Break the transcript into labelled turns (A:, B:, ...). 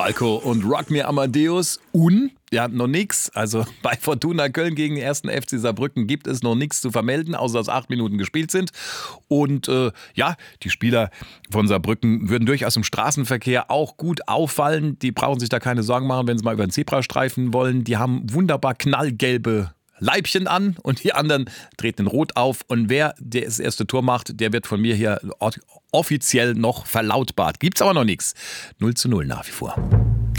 A: Falco und Rock Me Amadeus ja, noch nichts. Also bei Fortuna Köln gegen den 1. FC Saarbrücken gibt es noch nichts zu vermelden, außer dass 8 Minuten gespielt sind. Und ja, die Spieler von Saarbrücken würden durchaus im Straßenverkehr auch gut auffallen. Die brauchen sich da keine Sorgen machen, wenn sie mal über den Zebrastreifen wollen. Die haben wunderbar knallgelbe Leibchen an und die anderen treten in Rot auf. Und wer das erste Tor macht, der wird von mir hier offiziell noch verlautbart. Gibt's aber noch nichts. 0:0 nach wie vor.